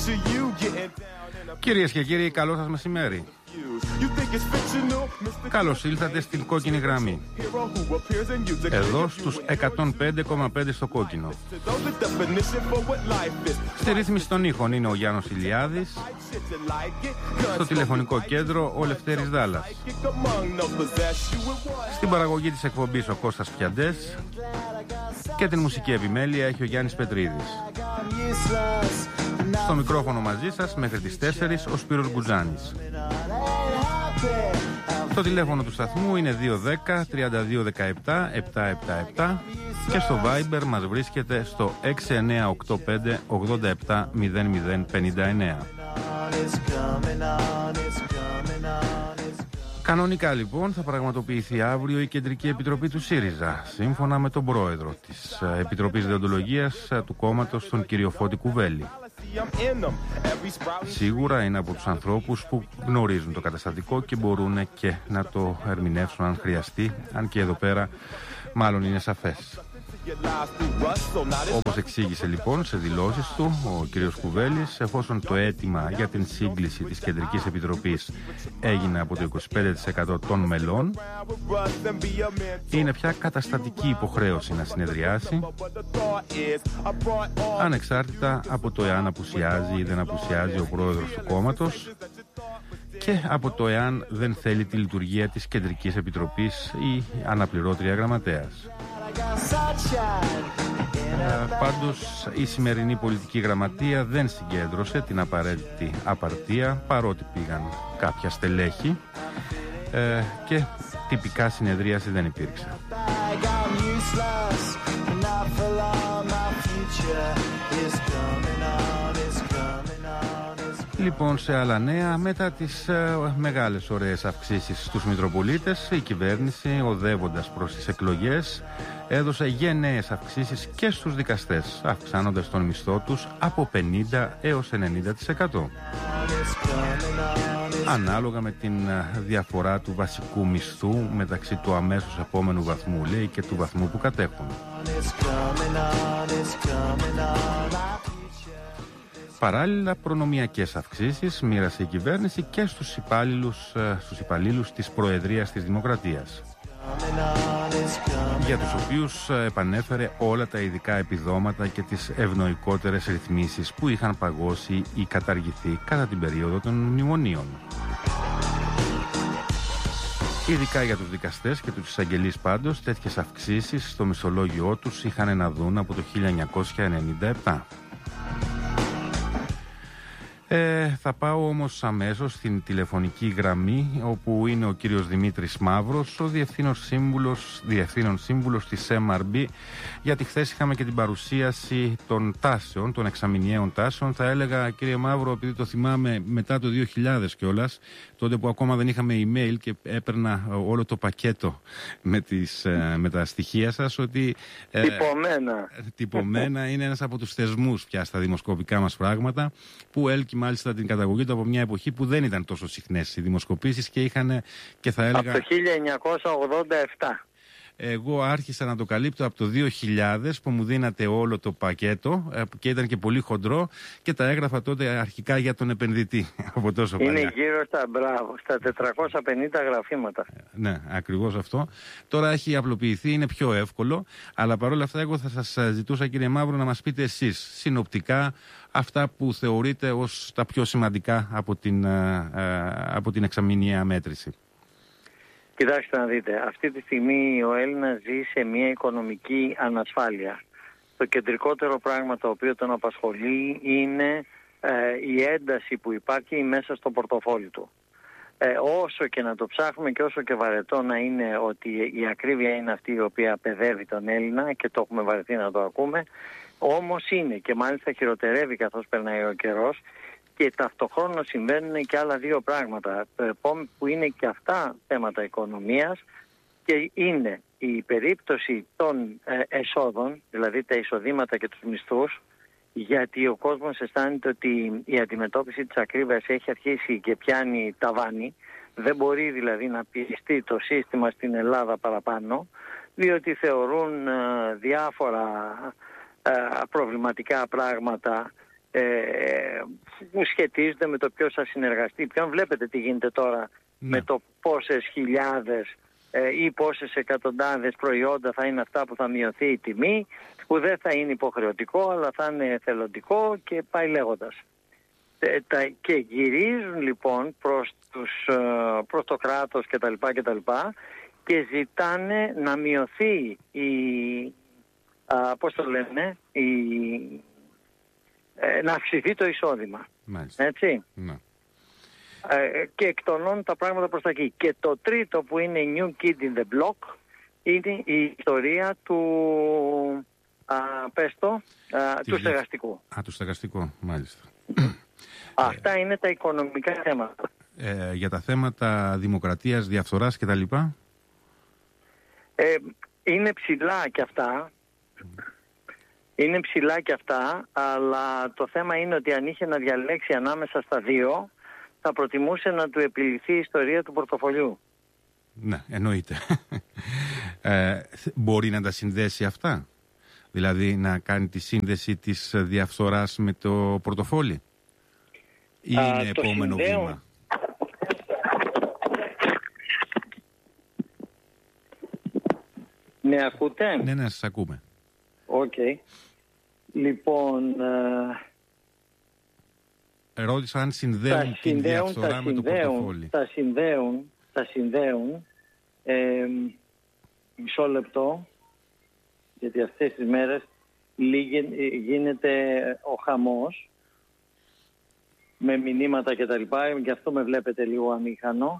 Κυρίες και κύριοι, καλό σας μεσημέρι. Καλώς ήλθατε στην κόκκινη γραμμή. Εδώ στους 105,5 στο κόκκινο. Στη ρύθμιση των ήχων είναι ο Γιάννος Ηλιάδης. Στο τηλεφωνικό κέντρο ο Λευτέρης Δάλλας. Στην παραγωγή της εκπομπής ο Κώστας Πιαντές. Και την μουσική επιμέλεια έχει ο Γιάννης Πετρίδης. Στο μικρόφωνο μαζί σας μέχρι τις 4 ο Σπύρος Γκουτζάνης. Το τηλέφωνο του σταθμού είναι 210 32 17 777 και στο Viber μας βρίσκεται στο 6985 87 0059. Κανονικά λοιπόν θα πραγματοποιηθεί αύριο η Κεντρική Επιτροπή του ΣΥΡΙΖΑ, σύμφωνα με τον πρόεδρο της Επιτροπής Δεοντολογίας του κόμματος, τον κύριο Φώτη Κουβέλη. Σίγουρα είναι από τους ανθρώπους που γνωρίζουν το καταστατικό και μπορούν και να το ερμηνεύσουν αν χρειαστεί, αν και εδώ πέρα μάλλον είναι σαφές. Όπως εξήγησε λοιπόν σε δηλώσεις του ο κύριος Κουβέλης, εφόσον το αίτημα για την σύγκληση της Κεντρικής Επιτροπής έγινε από το 25% των μελών, είναι πια καταστατική υποχρέωση να συνεδριάσει, ανεξάρτητα από το εάν απουσιάζει ή δεν απουσιάζει ο πρόεδρος του κόμματος και από το εάν δεν θέλει τη λειτουργία της Κεντρικής Επιτροπής η αναπληρώτρια γραμματέας. Πάντως η σημερινή πολιτική γραμματεία δεν συγκέντρωσε την απαραίτητη απαρτία, παρότι πήγαν κάποια στελέχη και τυπικά συνεδρίαση δεν υπήρξε. Λοιπόν, σε άλλα νέα, μετά τις μεγάλες ωραίες αυξήσεις στους Μητροπολίτες, η κυβέρνηση, οδεύοντας προς τις εκλογές, έδωσε γενναίες αυξήσεις και στους δικαστές, αυξάνοντας τον μισθό τους από 50% έως 90%. Ανάλογα με την διαφορά του βασικού μισθού μεταξύ του αμέσως επόμενου βαθμού, λέει, και του βαθμού που κατέχουν. Παράλληλα, προνομιακές αυξήσεις μοίρασε η κυβέρνηση και στους υπαλλήλους της Προεδρίας της Δημοκρατίας, για τους οποίους επανέφερε όλα τα ειδικά επιδόματα και τις ευνοϊκότερες ρυθμίσεις που είχαν παγώσει ή καταργηθεί κατά την περίοδο των μνημονίων. Ειδικά για τους δικαστές και τους εισαγγελείς πάντως, τέτοιες αυξήσεις στο μισθολόγιό τους είχαν να δουν από το 1997. Θα πάω όμως αμέσως στην τηλεφωνική γραμμή, όπου είναι ο κύριος Δημήτρης Μαύρος, ο διευθύνων σύμβουλος της MRB, γιατί χθες είχαμε και την παρουσίαση των τάσεων, των εξαμηνιαίων τάσεων. Θα έλεγα, κύριε Μαύρο, επειδή το θυμάμαι μετά το 2000 κιόλας, τότε που ακόμα δεν είχαμε email και έπαιρνα όλο το πακέτο με τα στοιχεία σας, ότι τυπωμένα είναι ένας από τους θεσμούς πια στα δημοσκοπικά μας πράγματα, που έλκει μάλιστα την καταγωγή του από μια εποχή που δεν ήταν τόσο συχνές οι δημοσκοπήσεις και είχαν, και θα έλεγα, από το 1987. Εγώ άρχισα να το καλύπτω από το 2000 που μου δίνατε όλο το πακέτο και ήταν και πολύ χοντρό και τα έγραφα τότε αρχικά για τον επενδυτή από τόσο παλιά. Είναι γύρω στα 450 γραφήματα. Ναι, ακριβώς αυτό. Τώρα έχει απλοποιηθεί, είναι πιο εύκολο, αλλά παρόλα αυτά εγώ θα σας ζητούσα, κύριε Μαύρο, να μας πείτε εσείς συνοπτικά αυτά που θεωρείτε ως τα πιο σημαντικά από την εξαμηνιαία μέτρηση. Κοιτάξτε να δείτε, αυτή τη στιγμή ο Έλληνας ζει σε μια οικονομική ανασφάλεια. Το κεντρικότερο πράγμα το οποίο τον απασχολεί είναι η ένταση που υπάρχει μέσα στο πορτοφόλι του. Όσο και να το ψάχνουμε και όσο και βαρετό να είναι ότι η ακρίβεια είναι αυτή η οποία παιδεύει τον Έλληνα και το έχουμε βαρεθεί να το ακούμε, όμως είναι και μάλιστα χειροτερεύει καθώς περνάει ο καιρός. Και ταυτοχρόνως συμβαίνουν και άλλα δύο πράγματα που είναι και αυτά θέματα οικονομίας, και είναι η περίπτωση των εσόδων, δηλαδή τα εισοδήματα και τους μισθούς, γιατί ο κόσμος αισθάνεται ότι η αντιμετώπιση της ακρίβειας έχει αρχίσει και πιάνει ταβάνι, δεν μπορεί δηλαδή να πιεστεί το σύστημα στην Ελλάδα παραπάνω, διότι θεωρούν διάφορα προβληματικά πράγματα που σχετίζονται με το ποιος θα συνεργαστεί. Ποιον βλέπετε τι γίνεται τώρα με το πόσες χιλιάδες ή πόσες εκατοντάδες προϊόντα θα είναι αυτά που θα μειωθεί η τιμή, που δεν θα είναι υποχρεωτικό αλλά θα είναι εθελοντικό και πάει λέγοντας. Και γυρίζουν λοιπόν προς το κράτος κτλ. Και ζητάνε να μειωθεί να αυξηθεί το εισόδημα. Μάλιστα. Έτσι. Ναι. Και εκτονώνουν τα πράγματα προς τα εκεί. Και το τρίτο που είναι New Kid in the Block είναι η ιστορία του του στεγαστικού. Του στεγαστικού, μάλιστα. Αυτά είναι τα οικονομικά θέματα. Για τα θέματα δημοκρατίας, διαφθοράς κτλ. Είναι ψηλά και αυτά. Είναι ψηλά και αυτά, αλλά το θέμα είναι ότι αν είχε να διαλέξει ανάμεσα στα δύο, θα προτιμούσε να του επιληθεί η ιστορία του πορτοφολιού. Ναι, εννοείται. Μπορεί να τα συνδέσει αυτά? Δηλαδή να κάνει τη σύνδεση της διαφθοράς με το πορτοφόλι? Ή είναι επόμενο βήμα? Ναι, ακούτε? Ναι, σας ακούμε. Οκ. Λοιπόν... Ρώτησα αν συνδέουν την διαφθορά με το πορτοφόλι. Τα συνδέουν. Μισό λεπτό, γιατί αυτές τις μέρες γίνεται ο χαμός με μηνύματα και τα λοιπά, γι' αυτό με βλέπετε λίγο αμήχανο.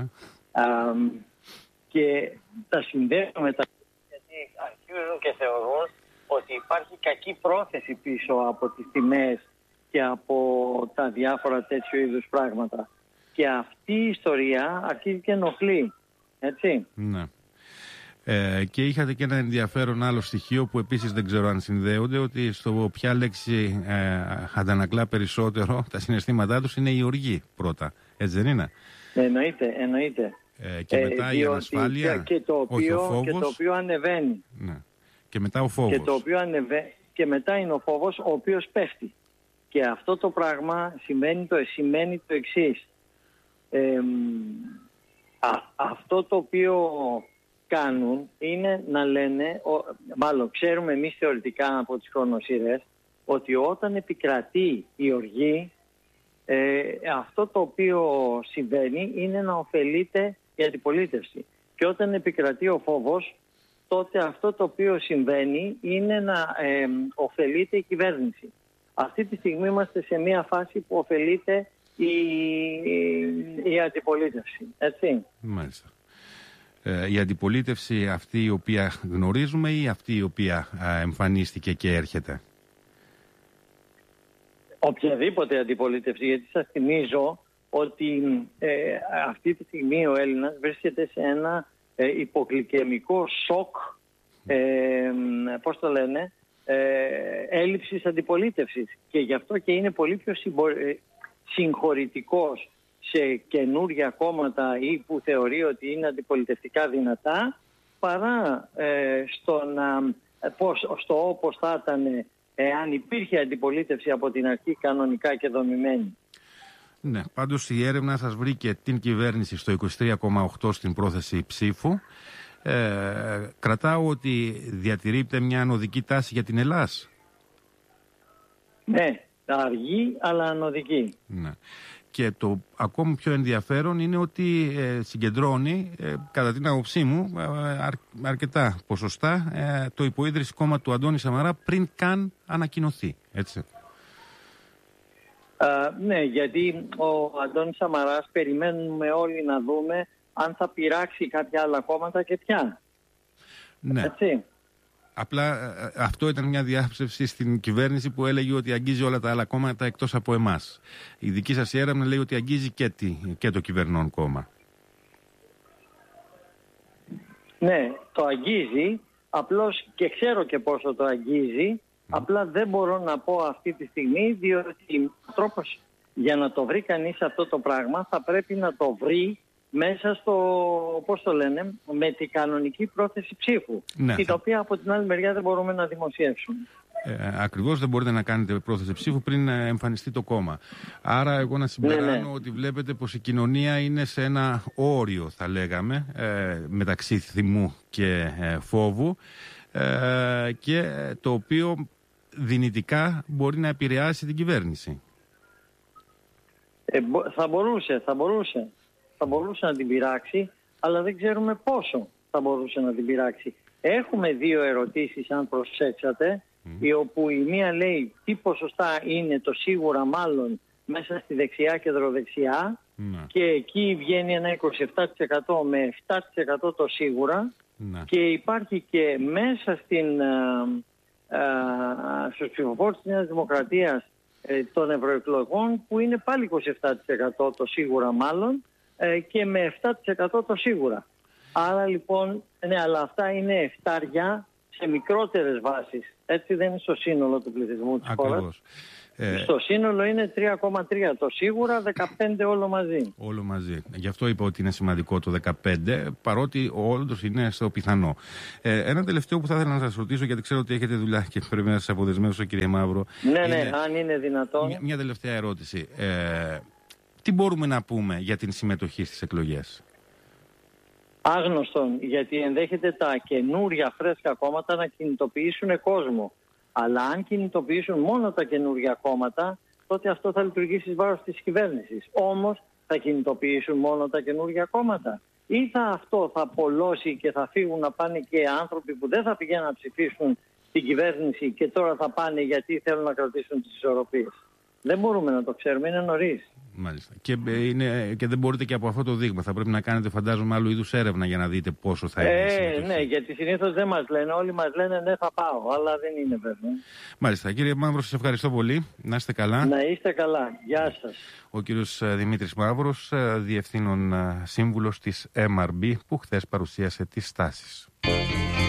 Και τα συνδέουν με τα... γιατί αρχίζουν και θεωρούν ότι υπάρχει κακή πρόθεση πίσω από τις τιμές και από τα διάφορα τέτοιου είδους πράγματα. Και αυτή η ιστορία αρχίζει και ενοχλεί. Έτσι. Ναι. Και είχατε και ένα ενδιαφέρον άλλο στοιχείο που επίσης δεν ξέρω αν συνδέονται, ότι στο ποια λέξη αντανακλά περισσότερο τα συναισθήματά τους είναι η οργή πρώτα. Έτσι δεν είναι? Εννοείται. Και μετά η ανασφάλεια, και το οποίο ανεβαίνει. Ναι. Και μετά ο φόβος. Και μετά είναι ο φόβος ο οποίος πέφτει. Και αυτό το πράγμα σημαίνει το εξής. Αυτό το οποίο κάνουν είναι να λένε, μάλλον ξέρουμε εμείς θεωρητικά από τις χρονοσύρες, ότι όταν επικρατεί η οργή, αυτό το οποίο συμβαίνει είναι να ωφελείται η αντιπολίτευση. Και όταν επικρατεί ο φόβος, τότε αυτό το οποίο συμβαίνει είναι να ωφελείται η κυβέρνηση. Αυτή τη στιγμή είμαστε σε μια φάση που ωφελείται η αντιπολίτευση. Έτσι. Μάλιστα. Η αντιπολίτευση αυτή η οποία γνωρίζουμε ή αυτή η οποία εμφανίστηκε και έρχεται? Οποιαδήποτε αντιπολίτευση, γιατί σας θυμίζω ότι αυτή τη στιγμή ο Έλληνας βρίσκεται σε ένα υπογλυκαιμικό σοκ, έλλειψης αντιπολίτευσης. Και γι' αυτό και είναι πολύ πιο συγχωρητικός σε καινούρια κόμματα ή που θεωρεί ότι είναι αντιπολιτευτικά δυνατά, παρά στο όπως θα ήταν αν υπήρχε αντιπολίτευση από την αρχή κανονικά και δομημένη. Ναι, πάντως η έρευνα σας βρήκε την κυβέρνηση στο 23,8 στην πρόθεση ψήφου. Κρατάω ότι διατηρείται μια ανωδική τάση για την Ελλάς. Ναι, αργή αλλά ανωδική. Ναι. Και το ακόμη πιο ενδιαφέρον είναι ότι συγκεντρώνει, κατά την άποψή μου, αρκετά ποσοστά το υποίδρυση κόμμα του Αντώνη Σαμαρά πριν καν ανακοινωθεί. Έτσι. Ναι, γιατί ο Αντώνης Σαμαράς περιμένουμε όλοι να δούμε αν θα πειράξει κάποια άλλα κόμματα και ποια. Ναι. Έτσι. Απλά αυτό ήταν μια διάψευση στην κυβέρνηση που έλεγε ότι αγγίζει όλα τα άλλα κόμματα εκτός από εμάς. Η δική σας έρευνα λέει ότι αγγίζει και το κυβερνών κόμμα. Ναι, το αγγίζει, απλώς και ξέρω και πόσο το αγγίζει, απλά δεν μπορώ να πω αυτή τη στιγμή, διότι ο τρόπος για να το βρει κανείς αυτό το πράγμα θα πρέπει να το βρει μέσα στο, με την κανονική πρόθεση ψήφου, ναι, την οποία από την άλλη μεριά δεν μπορούμε να δημοσιεύσουμε. Ακριβώς, δεν μπορείτε να κάνετε πρόθεση ψήφου πριν εμφανιστεί το κόμμα. Άρα εγώ να συμπεράνω ότι βλέπετε πως η κοινωνία είναι σε ένα όριο, θα λέγαμε, μεταξύ θυμού και φόβου, και το οποίο δυνητικά μπορεί να επηρεάσει την κυβέρνηση. Θα μπορούσε να την πειράξει, αλλά δεν ξέρουμε πόσο θα μπορούσε να την πειράξει. Έχουμε δύο ερωτήσεις, αν προσέξατε, όπου η μία λέει τι ποσοστά είναι το σίγουρα μάλλον μέσα στη δεξιά κεντροδεξιά, και εκεί βγαίνει ένα 27% με 7% το σίγουρα, και υπάρχει και μέσα στους ψηφοφόρους της Νέας Δημοκρατίας των ευρωεκλογών, που είναι πάλι 27% το σίγουρα μάλλον, και με 7% το σίγουρα. Άρα λοιπόν, ναι, αλλά αυτά είναι εφτάρια σε μικρότερες βάσεις. Έτσι δεν είναι στο σύνολο του πληθυσμού της χώρας. Στο σύνολο είναι 3,3 το σίγουρα, 15 όλο μαζί. Όλο μαζί. Γι' αυτό είπα ότι είναι σημαντικό το 15, παρότι όντως είναι στο πιθανό. Ένα τελευταίο που θα ήθελα να σας ρωτήσω, γιατί ξέρω ότι έχετε δουλειά και πρέπει να σας αποδεσμεύσω, κύριε Μαύρο. Ναι, αν είναι δυνατόν. Μια τελευταία ερώτηση. Τι μπορούμε να πούμε για την συμμετοχή στις εκλογές? Άγνωστον, γιατί ενδέχεται τα καινούρια φρέσκα κόμματα να κινητοποιήσουν κόσμο. Αλλά αν κινητοποιήσουν μόνο τα καινούρια κόμματα, τότε αυτό θα λειτουργήσει εις βάρος της κυβέρνησης. Όμως θα κινητοποιήσουν μόνο τα καινούρια κόμματα, ή αυτό θα απολώσει και θα φύγουν να πάνε και άνθρωποι που δεν θα πηγαίνουν να ψηφίσουν την κυβέρνηση και τώρα θα πάνε γιατί θέλουν να κρατήσουν τις ισορροπίες? Δεν μπορούμε να το ξέρουμε, είναι νωρίς. Μάλιστα. Και δεν μπορείτε και από αυτό το δείγμα. Θα πρέπει να κάνετε, φαντάζομαι, άλλου είδους έρευνα για να δείτε πόσο θα είναι. Ναι, γιατί συνήθως δεν μας λένε. Όλοι μας λένε ναι, θα πάω, αλλά δεν είναι βέβαια. Μάλιστα. Κύριε Μαύρο, σας ευχαριστώ πολύ. Να είστε καλά. Να είστε καλά. Γεια σας. Ο κύριος Δημήτρης Μαύρος, διευθύνων σύμβουλος της MRB, που χθες παρουσίασε τις στάσεις.